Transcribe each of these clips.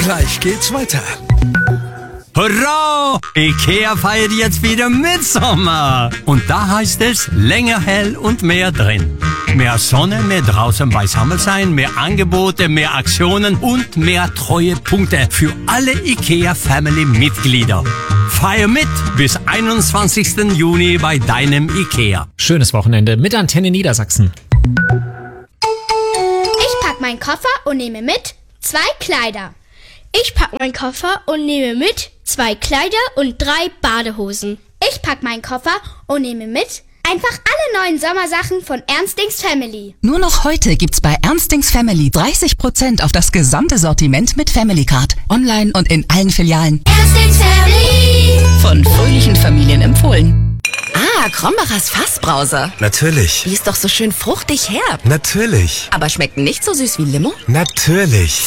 Gleich geht's weiter. Hurra! IKEA feiert jetzt wieder Mitsommer. Und da heißt es länger hell und mehr drin. Mehr Sonne, mehr draußen beisammen sein, mehr Angebote, mehr Aktionen und mehr Treuepunkte für alle IKEA-Family-Mitglieder. Feier mit bis 21. Juni bei deinem IKEA. Schönes Wochenende mit Antenne Niedersachsen. Ich pack meinen Koffer und nehme mit 2 Kleider. Ich pack meinen Koffer und nehme mit 2 Kleider und 3 Badehosen. Ich pack meinen Koffer und nehme mit einfach alle neuen Sommersachen von Ernstings Family. Nur noch heute gibt's bei Ernstings Family 30% auf das gesamte Sortiment mit Family Card. Online und in allen Filialen. Ernstings Family. Von fröhlichen Familien empfohlen. Ah, Krombacher's Fassbrause. Natürlich. Die ist doch so schön fruchtig herb. Natürlich. Aber schmeckt nicht so süß wie Limo? Natürlich.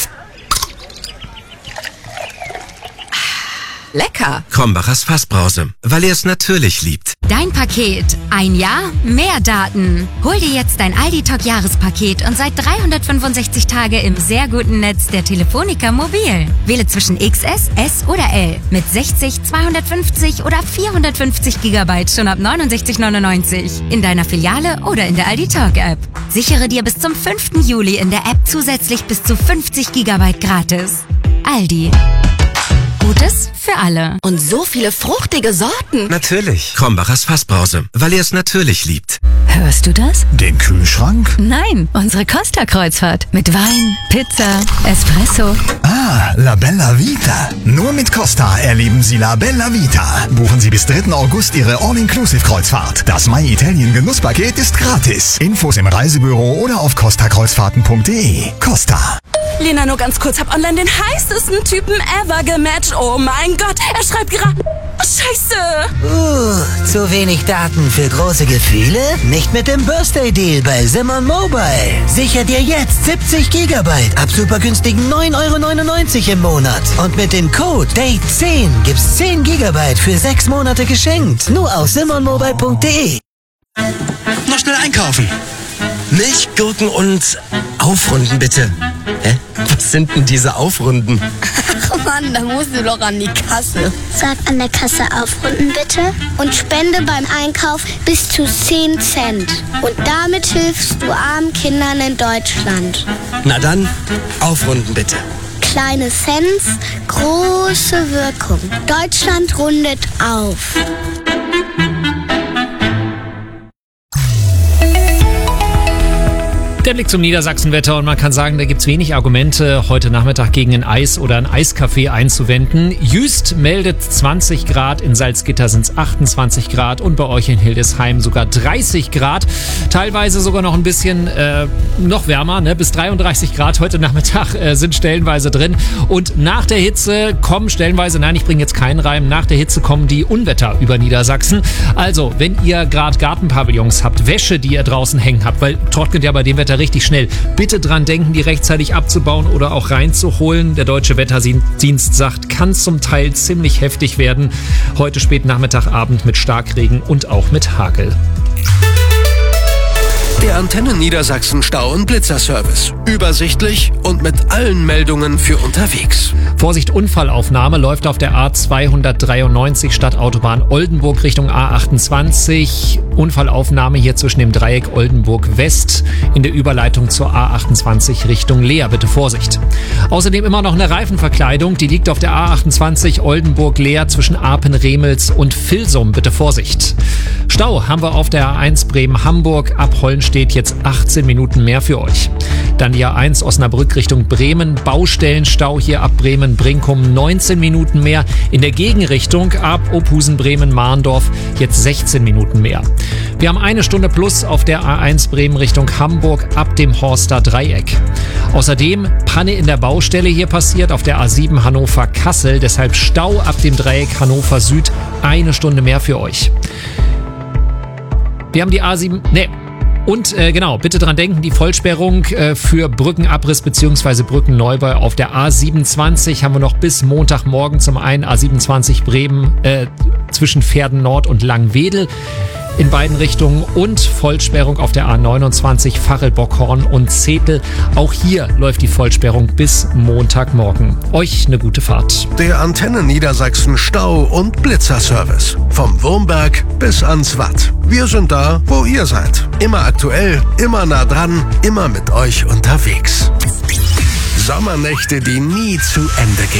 Lecker. Krombacher's Fassbrause, weil ihr es natürlich liebt. Dein Paket. Ein Jahr, mehr Daten. Hol dir jetzt dein Aldi Talk Jahrespaket und seit 365 Tage im sehr guten Netz der Telefonica Mobil. Wähle zwischen XS, S oder L mit 60, 250 oder 450 GB schon ab 69,99 in deiner Filiale oder in der Aldi Talk App. Sichere dir bis zum 5. Juli in der App zusätzlich bis zu 50 GB gratis. Aldi. Gutes für alle. Und so viele fruchtige Sorten. Natürlich. Krombacher's Fassbrause, weil ihr es natürlich liebt. Hörst du das? Den Kühlschrank? Nein, unsere Costa-Kreuzfahrt. Mit Wein, Pizza, Espresso. Ah, La Bella Vita. Nur mit Costa erleben Sie La Bella Vita. Buchen Sie bis 3. August Ihre All-Inclusive-Kreuzfahrt. Das My Italien Genusspaket ist gratis. Infos im Reisebüro oder auf costakreuzfahrten.de. Costa. Lena, nur ganz kurz, hab online den heißesten Typen ever gematcht. Oh mein Gott, er schreibt gerade... Scheiße! Zu wenig Daten für große Gefühle? Nicht mit dem Birthday Deal bei Simon Mobile. Sicher dir jetzt 70 GB ab super günstigen 9,99 € im Monat. Und mit dem Code DATE10 gibt's 10 GB für 6 Monate geschenkt. Nur auf simonmobile.de. Noch schnell einkaufen. Milch, Gurken und Aufrunden bitte. Hä? Was sind denn diese Aufrunden? Ach Mann, da musst du doch an die Kasse. Sag an der Kasse aufrunden bitte und spende beim Einkauf bis zu 10 Cent. Und damit hilfst du armen Kindern in Deutschland. Na dann, aufrunden bitte. Kleine Cents, große Wirkung. Deutschland rundet auf. Der Blick zum Niedersachsenwetter und man kann sagen, da gibt's wenig Argumente, heute Nachmittag gegen ein Eis oder ein Eiscafé einzuwenden. Jüst meldet 20 Grad, in Salzgitter sind's 28 Grad und bei euch in Hildesheim sogar 30 Grad. Teilweise sogar noch ein bisschen noch wärmer, ne? Bis 33 Grad heute Nachmittag sind stellenweise drin. Und nach der Hitze kommen stellenweise, nein, ich bringe jetzt keinen Reim, nach der Hitze kommen die Unwetter über Niedersachsen. Also, wenn ihr gerade Gartenpavillons habt, Wäsche, die ihr draußen hängen habt, weil trocknet ja bei dem Wetter richtig schnell. Bitte dran denken, die rechtzeitig abzubauen oder auch reinzuholen. Der Deutsche Wetterdienst sagt, kann zum Teil ziemlich heftig werden. Heute spät Nachmittag, Abend mit Starkregen und auch mit Hagel. Der Antenne Niedersachsen Stau- und Blitzerservice. Übersichtlich und mit allen Meldungen für unterwegs. Vorsicht, Unfallaufnahme läuft auf der A293 Stadtautobahn Oldenburg Richtung A28. Unfallaufnahme hier zwischen dem Dreieck Oldenburg West in der Überleitung zur A28 Richtung Leer. Bitte Vorsicht. Außerdem immer noch eine Reifenverkleidung. Die liegt auf der A28 Oldenburg Leer zwischen Apen-Remels und Vilsum. Bitte Vorsicht. Stau haben wir auf der A1 Bremen-Hamburg. Ab Hollenstedt jetzt 18 Minuten mehr für euch. Dann die A1 Osnabrück Richtung Bremen. Baustellenstau hier ab Bremen-Brinkum 19 Minuten mehr. In der Gegenrichtung ab Ophusen-Bremen-Mahndorf jetzt 16 Minuten mehr. Wir haben 1 Stunde plus auf der A1 Bremen Richtung Hamburg ab dem Horster Dreieck. Außerdem Panne in der Baustelle hier passiert auf der A7 Hannover-Kassel. Deshalb Stau ab dem Dreieck Hannover Süd. 1 Stunde mehr für euch. Wir haben die A7... Und genau, bitte dran denken, die Vollsperrung für Brückenabriss bzw. Brückenneubau auf der A27 haben wir noch bis Montagmorgen. Zum einen A27 Bremen zwischen Pferden Nord und Langwedel. in beiden Richtungen und Vollsperrung auf der A29 Fachelbockhorn und Zetel. Auch hier läuft die Vollsperrung bis Montagmorgen. Euch eine gute Fahrt. Der Antenne Niedersachsen Stau- und Blitzerservice. Vom Wurmberg bis ans Watt. Wir sind da, wo ihr seid. Immer aktuell, immer nah dran, immer mit euch unterwegs. Sommernächte, die nie zu Ende gehen.